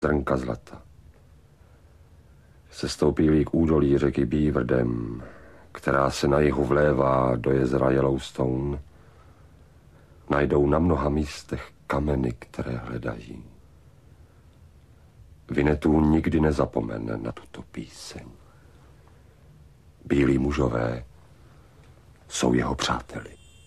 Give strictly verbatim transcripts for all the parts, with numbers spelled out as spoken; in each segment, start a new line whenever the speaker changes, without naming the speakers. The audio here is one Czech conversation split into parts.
zrnka zlata. Sestoupili k údolí řeky Beaverdam, která se na jihu vlévá do jezera Yellowstone, najdou na mnoha místech kameny, které hledají. Winnetou nikdy nezapomene na tuto píseň. Bílí mužové jsou jeho přáteli.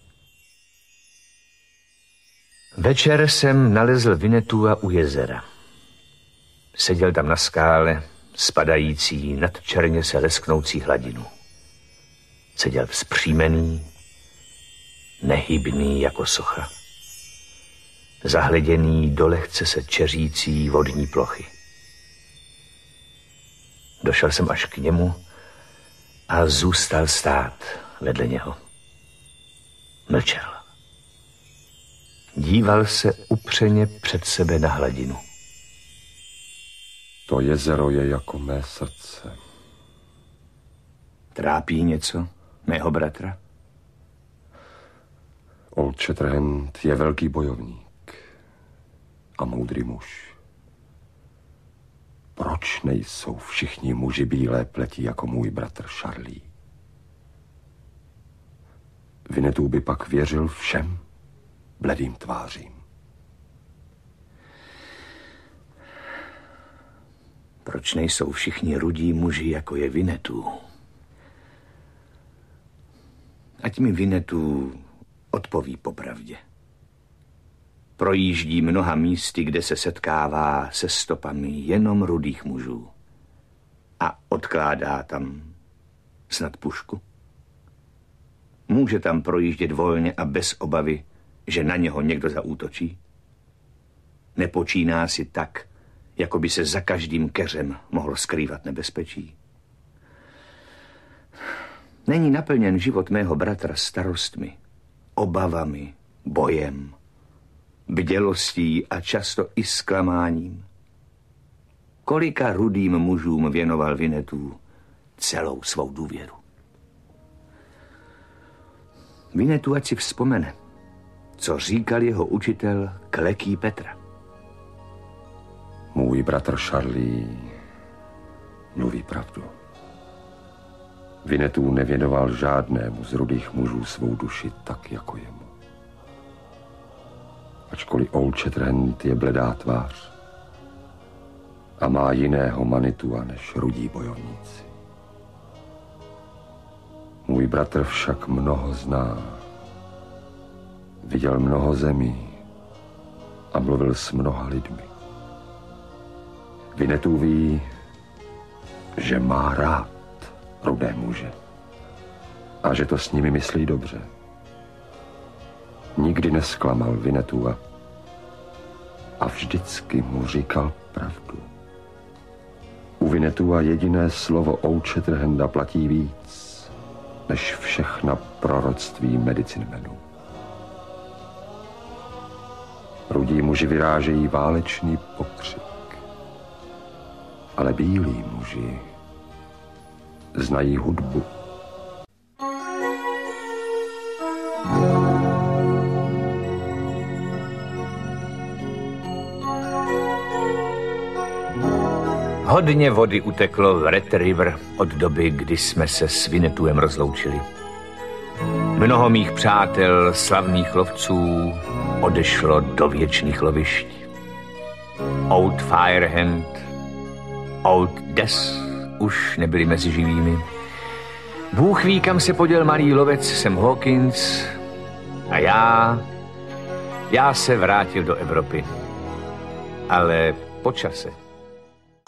Večer jsem nalezl Winnetoua u jezera. Seděl tam na skále, spadající nad černě se lesknoucí hladinu. Seděl vzpřímený, nehybný jako socha. Zahleděný do lehce se čeřící vodní plochy. Došel jsem až k němu a zůstal stát vedle něho. Mlčel. Díval se upřeně před sebe na hladinu.
To jezero je jako mé srdce.
Trápí něco mého bratra?
Old Shatterhand je velký bojovník a moudrý muž. Proč nejsou všichni muži bílé pleti jako můj bratr Charlie? Winnetou by pak věřil všem bledým tvářím.
Proč nejsou všichni rudí muži, jako je Winnetou? Ať mi Winnetou odpoví popravdě. Projíždí mnoha místy, kde se setkává se stopami jenom rudých mužů. A odkládá tam snad pušku. Může tam projíždět volně a bez obavy, že na něho někdo zaútočí? Nepočíná si tak, jako by se za každým keřem mohlo skrývat nebezpečí? Není naplněn život mého bratra starostmi, obavami, bojem, bdělostí a často i zklamáním? Kolika rudým mužům věnoval Winnetou celou svou důvěru? Winnetou ať si vzpomene, co říkal jeho učitel Kleký Petra.
Můj bratr Charlie mluví pravdu. Winnetou nevěnoval žádnému z rudých mužů svou duši tak, jako jemu. Ačkoliv Old Shatterhand je bledá tvář a má jiného Manitoua než rudí bojovníci. Můj bratr však mnoho zná. Viděl mnoho zemí a mluvil s mnoha lidmi. Winnetou ví, že má rád rudé muže a že to s nimi myslí dobře. Nikdy nesklamal Winnetoua a vždycky mu říkal pravdu. U Winnetoua jediné slovo Old Shatterhanda platí víc než všechna proroctví medicinmenů. Rudí muži vyrážejí válečný pokřik, ale bílí muži znají hudbu.
Hodně vody uteklo v Red River od doby, kdy jsme se s Winnetouem rozloučili. Mnoho mých přátel, slavných lovců, odešlo do věčných lovišť. Old Firehand, Old Death už nebyli mezi živými. Bůh ví, kam se poděl malý lovec Sam Hawkins a já, já se vrátil do Evropy. Ale po čase.